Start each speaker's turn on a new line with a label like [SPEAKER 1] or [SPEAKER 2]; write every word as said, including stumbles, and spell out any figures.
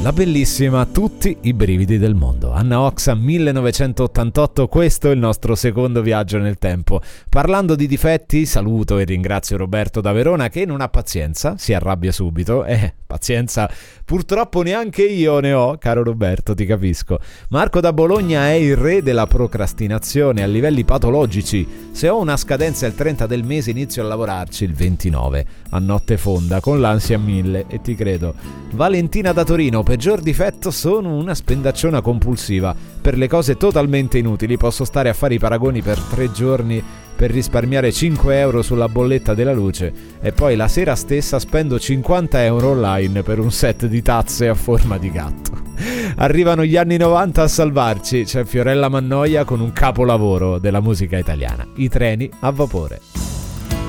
[SPEAKER 1] La bellissima Tutti i brividi del mondo, Anna Oxa millenovecentottantotto, questo è il nostro secondo viaggio nel tempo. Parlando di difetti, saluto e ringrazio Roberto da Verona che non ha pazienza, si arrabbia subito, eh, pazienza purtroppo neanche io ne ho, caro Roberto, ti capisco. Marco da Bologna è il re della procrastinazione a livelli patologici, se ho una scadenza il trenta del mese inizio a lavorarci il ventinove, a notte fonda, con l'ansia a mille, e ti credo. Valentina da Torino, peggior difetto sono una spendacciona compulsiva. Per le cose totalmente inutili posso stare a fare i paragoni per tre giorni per risparmiare cinque euro sulla bolletta della luce e poi la sera stessa spendo cinquanta euro online per un set di tazze a forma di gatto. Arrivano gli anni novanta a salvarci, c'è Fiorella Mannoia con un capolavoro della musica italiana, I treni a vapore.